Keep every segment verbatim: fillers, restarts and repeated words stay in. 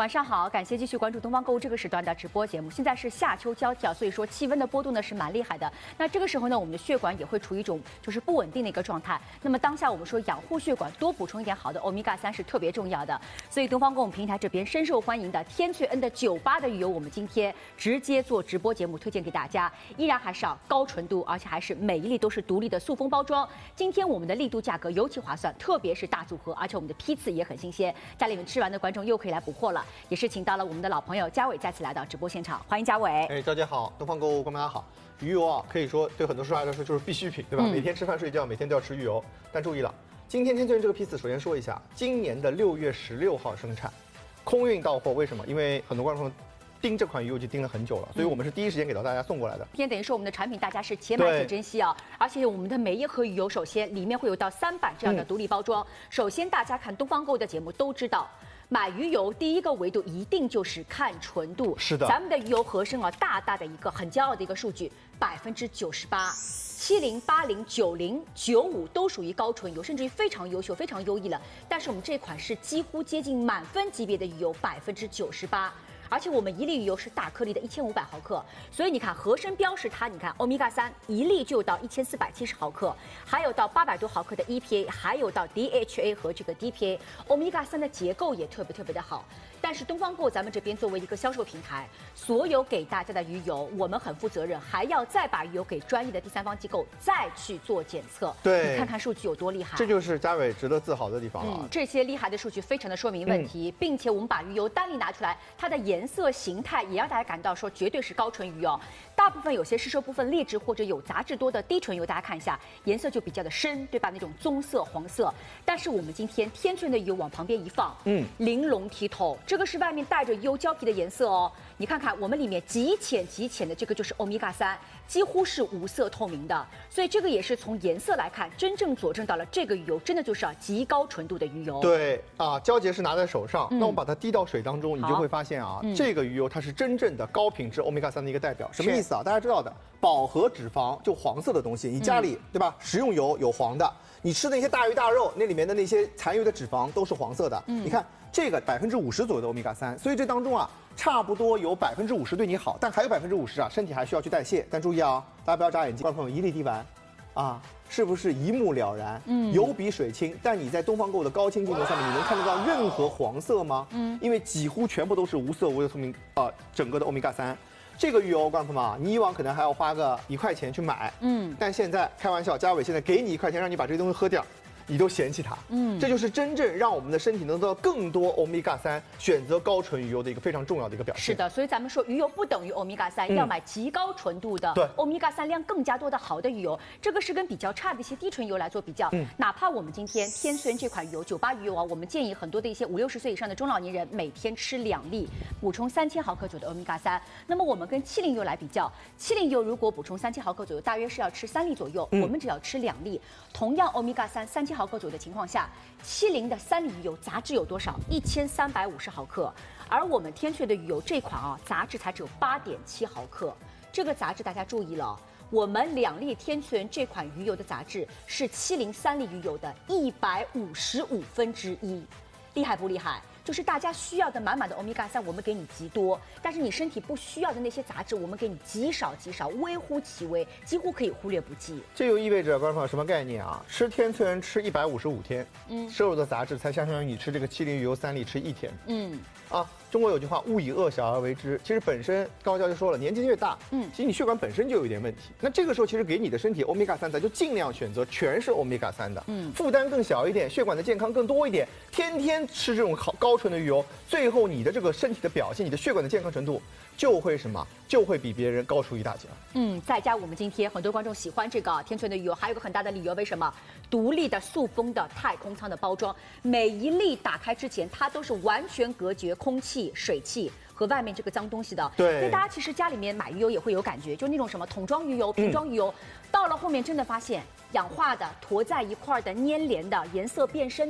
晚上好，感谢继续关注东方购物这个时段的直播节目。现在是夏秋交替啊，所以说气温的波动呢是蛮厉害的。那这个时候呢，我们的血管也会处于一种就是不稳定的一个状态。那么当下我们说养护血管，多补充一点好的欧米伽三是特别重要的。所以东方购物平台这边深受欢迎的天萃恩的九八的鱼油，我们今天直接做直播节目推荐给大家，依然还是要高纯度，而且还是每一粒都是独立的塑封包装。今天我们的力度价格尤其划算，特别是大组合，而且我们的批次也很新鲜。家里面吃完的观众又可以来补货了。也是请到了我们的老朋友嘉伟再次来到直播现场，欢迎嘉伟。 哎，大家好，东方购物观众大家好。鱼油啊，可以说对很多受害来说就是必需品，对吧？嗯、每天吃饭睡觉，每天都要吃鱼油。但注意了，今天天萃恩这个批次，首先说一下，今年的六月十六号生产，空运到货。为什么？因为很多观众盯这款鱼油就盯了很久了，所以我们是第一时间给到大家送过来的。 今天等于说我们的产品大家是且买且珍惜啊，而且我们的每一盒鱼油，首先里面会有到三版这样的独立包装。嗯、首先大家看东方购物的节目都知道。买鱼油第一个维度一定就是看纯度， 是的， 咱们的鱼油合生啊，大大的一个很骄傲的一个数据，百分之九十八，七零、八零、九零、九五都属于高纯油，甚至于非常优秀、非常优异了。但是我们这款是几乎接近满分级别的鱼油，百分之九十八。而且我们一粒鱼油是大颗粒的一千五百毫克，所以你看合生标识它，你看欧米伽三一粒就有到一千四百七十毫克，还有到八百多毫克的 E P A， 还有到 D H A 和这个 D P A， 欧米伽三的结构也特别特别的好。但是东方购咱们这边作为一个销售平台，所有给大家的鱼油，我们很负责任，还要再把鱼油给专业的第三方机构再去做检测。 对， 你看看数据有多厉害， 这就是嘉伟值得自豪的地方了。 嗯，这些厉害的数据非常的说明问题，嗯、并且我们把鱼油单粒拿出来，它的颜色形态也让大家感到说绝对是高纯鱼哦。大部分有些吸收部分劣质或者有杂质多的低纯油，大家看一下颜色就比较的深，对吧？那种棕色、黄色。但是我们今天天萃的油往旁边一放，嗯，玲珑剔透，这个是外面带着油胶皮的颜色哦。你看看我们里面极浅极浅的这个就是欧米伽三，几乎是无色透明的，所以这个也是从颜色来看，真正佐证到了这个鱼油真的就是啊极高纯度的鱼油。 对啊，胶节是拿在手上，嗯、那我们把它滴到水当中，你就会发现啊，嗯、这个鱼油它是真正的高品质欧米伽三的一个代表。什么意思啊？大家知道的，饱和脂肪就黄色的东西，你家里、嗯、对吧？食用油有黄的，你吃的那些大鱼大肉，那里面的那些残余的脂肪都是黄色的。嗯、你看这个百分之五十左右的欧米伽三，所以这当中啊。差不多有百分之五十对你好，但还有百分之五十啊，身体还需要去代谢。但注意啊，大家不要眨眼睛。观众朋友，一粒滴完，啊，是不是一目了然？嗯，油比水清。但你在东方购物的高清镜头上面，你能看得到任何黄色吗？嗯，因为几乎全部都是无色无色透明啊、呃，整个的欧米伽三。这个鱼油，观众朋友，你以往可能还要花个一块钱去买，嗯，但现在开玩笑，嘉伟现在给你一块钱，让你把这些东西喝掉。你都嫌弃它，嗯，这就是真正让我们的身体能得到更多欧米伽三，选择高纯鱼油的一个非常重要的一个表现。 是的，所以咱们说鱼油不等于欧米伽三，嗯、要买极高纯度的，对，欧米伽三量更加多的好的鱼油。这个是跟比较差的一些低纯油来做比较。嗯，哪怕我们今天天萃恩这款鱼油九八鱼油啊，我们建议很多的一些五六十岁以上的中老年人每天吃两粒，补充三千毫克左右的欧米伽三。那么我们跟七零油来比较，七零油如果补充三千毫克左右，大约是要吃三粒左右，嗯、我们只要吃两粒。同样欧米伽三三千毫克左右的情况下。七零的三粒鱼油杂质有多少？一千三百五十毫克，而我们天萃的鱼油这款啊，杂质才只有八点七毫克。这个杂质大家注意了，我们两粒天萃恩这款鱼油的杂质是七零三粒鱼油的一百五十五分之一，厉害不厉害？就是大家需要的满满的欧米伽三，我们给你极多，但是你身体不需要的那些杂质，我们给你极少极少，微乎其微，几乎可以忽略不计。 这就意味着，观众朋友什么概念啊？吃天萃恩吃一百五十五天，嗯，摄入的杂质才相当于你吃这个七零鱼油三粒吃一天，嗯，啊。中国有句话，勿以恶小而为之。其实本身高教就说了，年纪越大，嗯，其实你血管本身就有一点问题。那这个时候，其实给你的身体欧米伽三，咱就尽量选择全是欧米伽三的，嗯，负担更小一点，血管的健康更多一点。天天吃这种好高纯的鱼油，最后你的这个身体的表现，你的血管的健康程度就会什么，就会比别人高出一大截。 嗯，再加我们今天很多观众喜欢这个天萃的鱼油，还有个很大的理由，为什么？独立的塑封的太空舱的包装，每一粒打开之前，它都是完全隔绝空气、水汽和外面这个脏东西的。 对， 所以大家其实家里面买鱼油也会有感觉，就那种什么桶装鱼油、瓶装鱼油，嗯、到了后面真的发现氧化的、坨在一块的、粘连的、颜色变深的，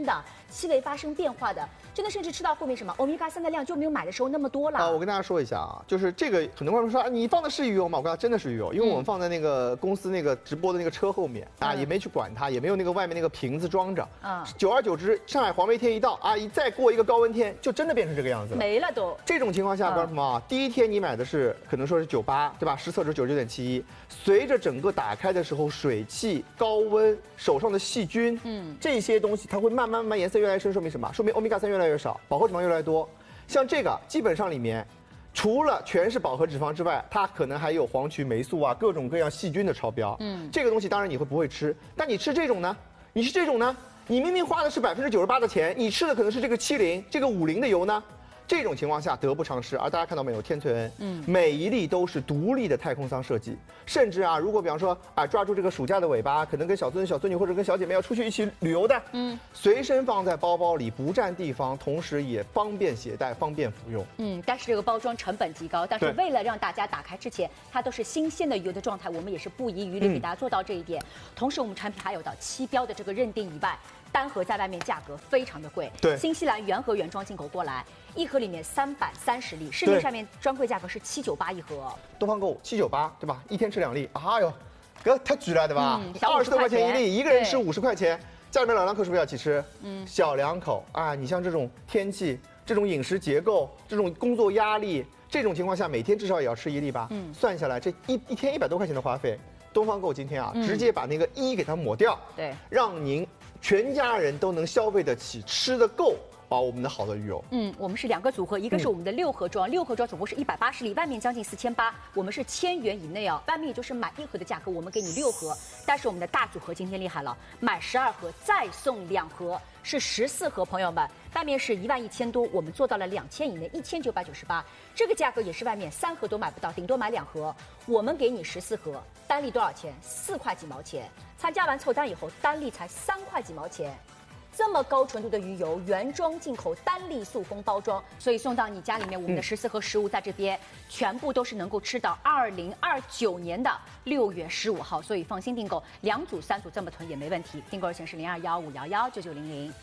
细微发生变化的，真的甚至吃到后面什么欧米伽三的量就没有买的时候那么多了。 啊，我跟大家说一下啊，就是这个很多观众说啊，你放的是鱼油吗？我跟他真的是鱼油，因为我们放在那个公司那个直播的那个车后面啊，也没去管它，也没有那个外面那个瓶子装着。啊，久而久之，上海黄梅天一到啊，一再过一个高温天，就真的变成这个样子了， 没了都。这种情况下，观众朋友啊，第一天你买的是可能说是九八，对吧？实测值九十九点七一，随着整个打开的时候，水汽、高温、手上的细菌，嗯，这些东西它会慢慢慢慢颜色越来越深，说明什么？说明欧米伽三越来越少，饱和脂肪越来越多。像这个基本上里面，除了全是饱和脂肪之外，它可能还有黄曲霉素啊，各种各样细菌的超标。嗯，这个东西当然你会不会吃？但你吃这种呢？你吃这种呢？你明明花的是百分之九十八的钱，你吃的可能是这个七零、这个五零的油呢？这种情况下得不偿失，而大家看到没有，天萃恩，嗯，每一粒都是独立的太空舱设计，甚至啊，如果比方说啊抓住这个暑假的尾巴，可能跟小孙子、小孙女或者跟小姐妹要出去一起旅游的，嗯，随身放在包包里，不占地方，同时也方便携带、方便服用。 嗯，但是这个包装成本极高，但是为了让大家打开之前它都是新鲜的油的状态，我们也是不遗余力给大家做到这一点。嗯、同时，我们产品还有到七标的这个认定以外。单盒在外面价格非常的贵， 对， 新西兰原盒原装进口过来，一盒里面三百三十粒，市面上面专柜价格是七九八一盒。 东方购物七九八，对吧？一天吃两粒，哎呦，哥太举了，对吧？二十多块钱一粒，一个人吃五十块钱，家里面老两口是不是要一起吃？嗯，小两口啊，你像这种天气、这种饮食结构、这种工作压力，这种情况下，每天至少也要吃一粒吧？嗯，算下来这一一天一百多块钱的花费，东方购今天啊，直接把那个一给它抹掉， 对， 让您。全家人都能消费得起，吃得够，把我们的好的鱼油。 嗯，我们是两个组合，一个是我们的六盒装，嗯、六盒装总共是一百八十粒，外面将近四千八，我们是千元以内哦，外面也就是买一盒的价格，我们给你六盒。但是我们的大组合今天厉害了，买十二盒再送两盒，是十四盒，朋友们，外面是一万一千多，我们做到了两千以内，一千九百九十八，这个价格也是外面三盒都买不到，顶多买两盒，我们给你十四盒，单粒多少钱？四块几毛钱。参加完凑单以后，单粒才三块几毛钱，这么高纯度的鱼油，原装进口，单粒塑封包装，所以送到你家里面，我们的十四盒食物在这边，嗯、全部都是能够吃到二零二九年的六月十五号，所以放心订购，两组、三组这么囤也没问题。订购热线是零二幺五幺幺九九零零。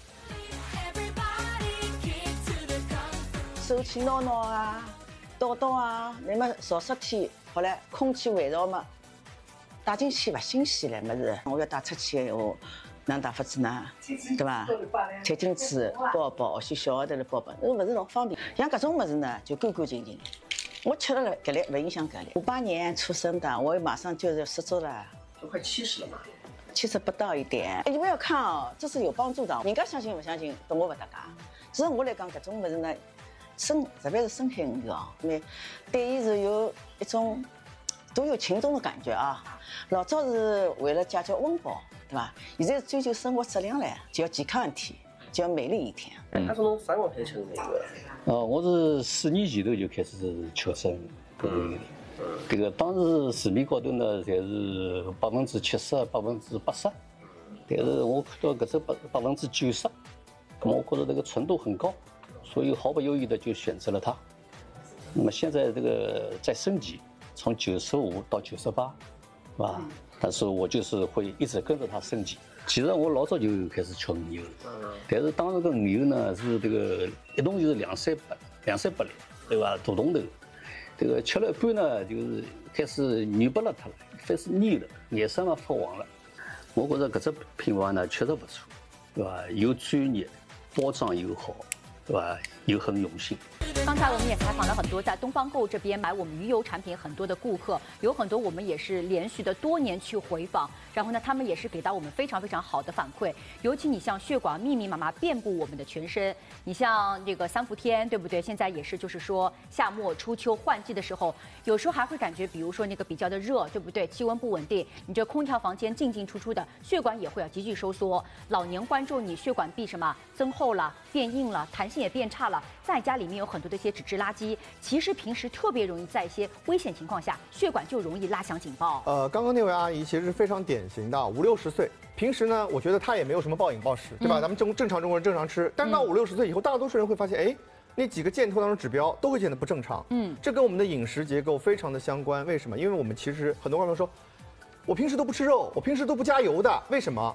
手起挠挠啊，倒倒啊，那么少十天，后来空气味道嘛。带进去不新鲜了，么子我要带出去的话，哪打法子呢？对吧？贴进去包包，些小的了包包，那不是老方便。像搿种么子呢，就干干净净。我吃了搿类不影响搿类。五八年出生的，我马上就是十足了， 都快七十了嘛。 七十不到一点。你不要看哦，这是有帮助的。人家相信不相信，跟我不搭嘎。只是我来讲，搿种么子呢，深特别是深海鱼哦，因为对伊是有一种。都有情重的感觉啊！老早是为了解决温饱，对吧？现在追求生活质量了，就要健康一天，就要美丽一天。 他是从啥辰光开始吃那个？ 哦，我是四年前头就开始吃生这个。这个当时市面高头呢，侪是百分之七十、百分之八十，但是我看到搿只百百分之九十，那么我觉得这个纯度很高，所以毫不犹豫的就选择了它。那么现在这个在升级。从九十五到九十八，是吧？但是我就是会一直跟着它升级。其实我老早就开始吃鱼油了，但是当时个鱼油呢是这个一桶就是两三百，两三百粒，对吧？大桶头，这个吃了一半呢，就是开始软不邋遢了，开始腻了，颜色嘛发黄了。我觉得搿只品牌呢确实不错，对吧？又专业，包装又好，对吧？又很用心。 刚才我们也采访了很多在东方购这边买我们鱼油产品很多的顾客，有很多我们也是连续的多年去回访，然后呢，他们也是给到我们非常非常好的反馈。尤其你像血管密密麻麻遍布我们的全身，你像这个三伏天，对不对？现在也是就是说夏末初秋换季的时候，有时候还会感觉，比如说那个比较的热，对不对？气温不稳定，你这空调房间进进出出的，血管也会要急剧收缩。老年观众，你血管壁什么增厚了、变硬了，弹性也变差了，在家里面有很多的一些纸质垃圾，其实平时特别容易在一些危险情况下，血管就容易拉响警报。 呃，刚刚那位阿姨其实是非常典型的五六十岁，平时呢，我觉得她也没有什么暴饮暴食，对吧？嗯、咱们正正常中国人正常吃，但是到五六十岁以后，大多数人会发现，哎。那几个箭头当中指标都会显得不正常，嗯，这跟我们的饮食结构非常的相关。为什么？因为我们其实很多观众说，我平时都不吃肉，我平时都不加油的，为什么？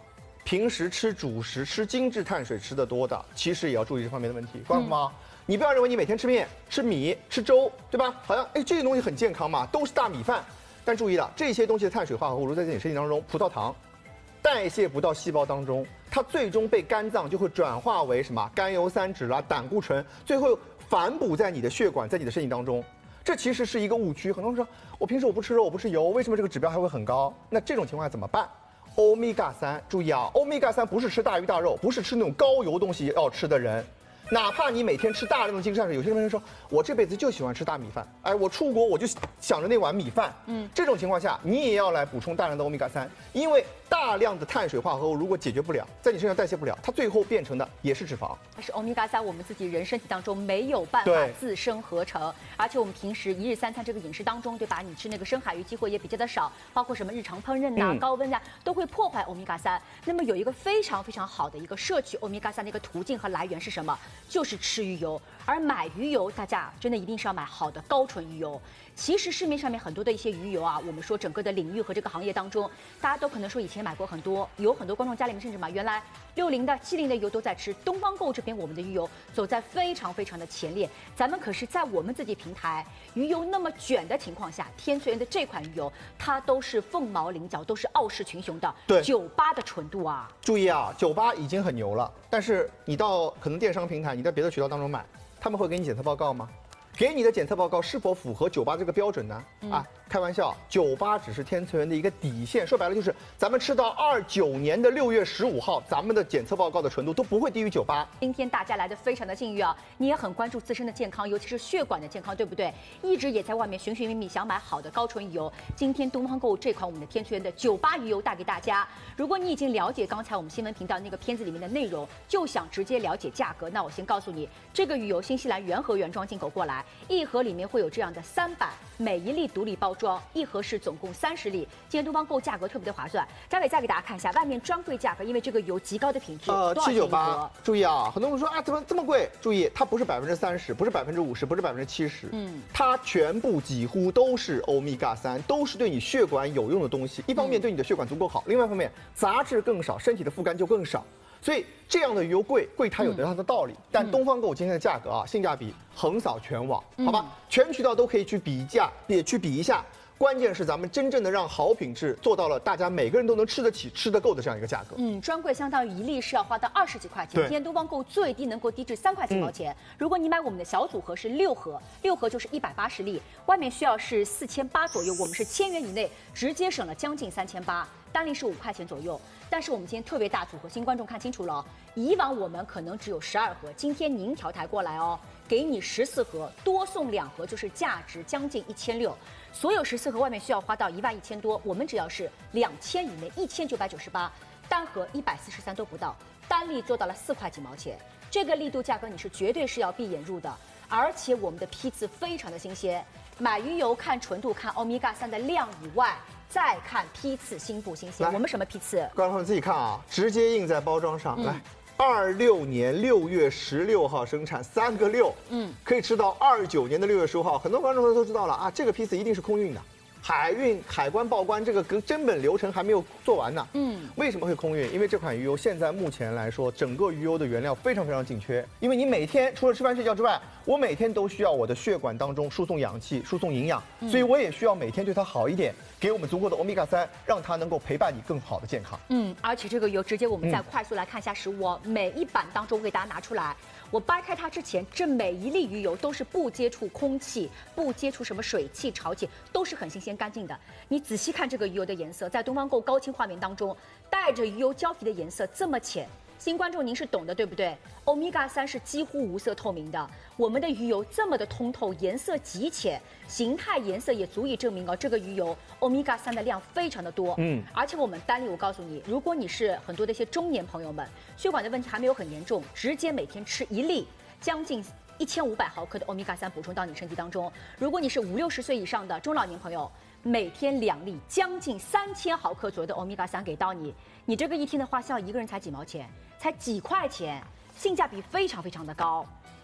平时吃主食、吃精致碳水吃的多的，其实也要注意这方面的问题。关父妈，你不要认为你每天吃面、吃米、吃粥，对吧？好像哎这些东西很健康嘛，都是大米饭。但注意了，这些东西的碳水化合物在你身体当中，葡萄糖代谢不到细胞当中，它最终被肝脏就会转化为什么甘油三酯啦、胆固醇，最后反哺在你的血管，在你的身体当中。这其实是一个误区。很多人说，我平时我不吃肉，我不吃油，为什么这个指标还会很高？那这种情况下怎么办？欧米伽三，注意啊，欧米伽三不是吃大鱼大肉，不是吃那种高油东西要吃的人。哪怕你每天吃大量的精致碳水，有些人说，我这辈子就喜欢吃大米饭，哎，我出国我就想着那碗米饭，嗯，这种情况下你也要来补充大量的欧米伽三，因为大量的碳水化合物如果解决不了，在你身上代谢不了，它最后变成的也是脂肪。 但是欧米伽三我们自己人身体当中没有办法自身合成，而且我们平时一日三餐这个饮食当中，对吧？你吃那个深海鱼机会也比较的少，包括什么日常烹饪呐、嗯、高温呀、啊，都会破坏欧米伽三。那么有一个非常非常好的一个摄取欧米伽三的一个途径和来源是什么？就是吃鱼油。而买鱼油，大家真的一定是要买好的高纯鱼油。其实市面上面很多的一些鱼油啊，我们说整个的领域和这个行业当中，大家都可能说以前买过很多，有很多观众家里面甚至嘛，原来六零的、七零的油都在吃。东方购这边我们的鱼油走在非常非常的前列，咱们可是在我们自己平台鱼油那么卷的情况下，天萃源的这款鱼油它都是凤毛麟角，都是傲视群雄的， 对， 九八的纯度啊。 注意啊，九八已经很牛了，但是你到可能电商平台，你在别的渠道当中买。他们会给你检测报告吗？给你的检测报告是否符合九八这个标准呢？嗯、啊，开玩笑，九八只是天萃源的一个底线，说白了就是咱们吃到二九年的六月十五号，咱们的检测报告的纯度都不会低于九八。 今天大家来的非常的幸运啊，你也很关注自身的健康，尤其是血管的健康，对不对？一直也在外面寻寻觅觅想买好的高纯鱼油。今天东方购这款我们的天萃源的九八鱼油带给大家。如果你已经了解刚才我们新闻频道那个片子里面的内容，就想直接了解价格，那我先告诉你，这个鱼油新西兰原盒原装进口过来。一盒里面会有这样的三版，每一粒独立包装，一盒是总共三十粒。今天东方购价格特别的划算。张伟再给大家看一下外面专柜价格，因为这个油极高的品质， 呃，七九八。注意啊，很多人说啊，怎么这么贵？注意，它不是百分之三十，不是百分之五十，不是百分之七十，嗯，它全部几乎都是欧米伽三，都是对你血管有用的东西。一方面对你的血管足够好，另外一方面杂质更少，身体的负担就更少。所以这样的鱼油贵，贵它有它的道理。嗯、但东方购今天的价格啊，性价比横扫全网，好吧？嗯、全渠道都可以去比价，也去比一下。关键是咱们真正的让好品质做到了，大家每个人都能吃得起、吃得够的这样一个价格。 嗯，专柜相当于一粒是要花到二十几块钱，今天东方购最低能够低至三块几毛钱。嗯、如果你买我们的小组合是六盒，六盒就是一百八十粒，外面需要是四千八左右，我们是千元以内直接省了将近三千八，单粒是五块钱左右。但是我们今天特别大组合，新观众看清楚了哦，以往我们可能只有十二盒，今天您调台过来哦，给你十四盒，多送两盒，就是价值将近一千六。所有十四盒外面需要花到一万一千多，我们只要是两千以内，一千九百九十八，单盒一百四十三都不到，单粒做到了四块几毛钱，这个力度价格你是绝对是要闭眼入的，而且我们的批次非常的新鲜。买鱼油看纯度，看欧米伽三的量以外，再看批次新不新鲜。我们什么批次？ 观众朋友自己看啊，直接印在包装上。嗯、来，二六年六月十六号生产，三个六，嗯，可以吃到二九年的六月十五号。很多观众朋友都知道了啊，这个批次一定是空运的。海运、海关报关这个根本流程还没有做完呢。嗯，为什么会空运？因为这款鱼油现在目前来说，整个鱼油的原料非常非常紧缺。因为你每天除了吃饭睡觉之外，我每天都需要我的血管当中输送氧气、输送营养，所以我也需要每天对它好一点，给我们足够的欧米伽三，让它能够陪伴你更好的健康。 嗯，而且这个油直接我们再快速来看一下实物哦，嗯、每一版当中我给大家拿出来。我掰开它之前，这每一粒鱼油都是不接触空气、不接触什么水汽、潮气，都是很新鲜干净的。你仔细看这个鱼油的颜色，在东方购高清画面当中，带着鱼油胶皮的颜色这么浅。新观众您是懂的，对不对？欧米伽三是几乎无色透明的，我们的鱼油这么的通透，颜色极浅，形态颜色也足以证明哦，这个鱼油欧米伽三的量非常的多。嗯，而且我们单粒，我告诉你，如果你是很多的一些中年朋友们，血管的问题还没有很严重，直接每天吃一粒，将近一千五百毫克的欧米伽三补充到你身体当中。如果你是五六十岁以上的中老年朋友，每天两粒，将近三千毫克左右的欧米伽三给到你，你这个一天的花销一个人才几毛钱，才几块钱，性价比非常非常的高。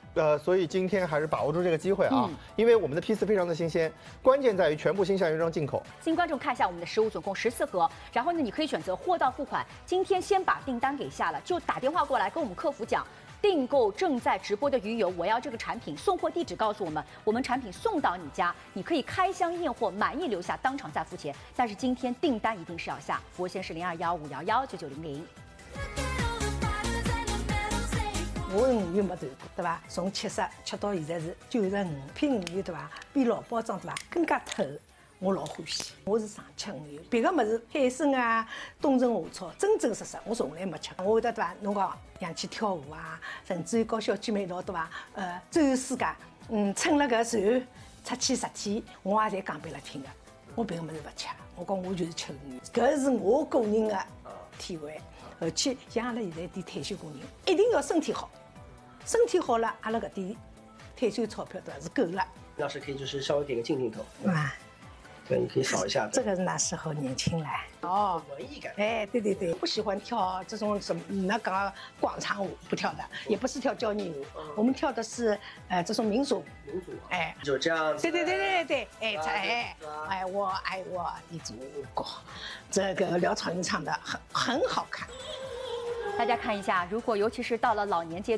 呃，所以今天还是把握住这个机会啊，嗯、因为我们的批次非常的新鲜，关键在于全部新项原装进口。 新观众看一下我们的食物，总共十四盒，然后呢，你可以选择货到付款。今天先把订单给下了，就打电话过来跟我们客服讲。订购正在直播的鱼友，我要这个产品，送货地址告诉我们，我们产品送到你家，你可以开箱验货，满意留下，当场再付钱。但是今天订单一定是要下，服务线是零二幺五幺幺九九零零。 我的鱼没断过，对吧？从七十吃到现在是九十五，片鱼对吧？比老包装对吧？更加透。我老欢喜，我是常吃鱼油，别个么子海参啊、冬虫夏草，真真实实我从来没吃。我会得对伐？侬讲想去跳舞啊，甚至于跟小姐妹一道对伐？呃，周游世界，嗯，乘了个船出去十天，我也侪讲拨伊拉听个。我别个么子不吃，我讲我就是吃鱼，搿是我个人的体会。而且像阿拉现在点退休工人，一定要身体好，身体好了，阿拉搿点退休钞票对伐是够了。 老师可以就是稍微给个近镜头。 啊。 对，你可以扫一下。 这个是那时候年轻了哦， 文艺感。 哎，对对对，不喜欢跳这种什么那个广场舞，不跳的，也不是跳交谊舞，嗯、我们跳的是呃这种民族。 民族。 哎， 就这样子。 对对对对对，哎哎哎，我爱我的祖国，这个廖超英唱的很很好看。 大家看一下，如果尤其是到了老年阶段。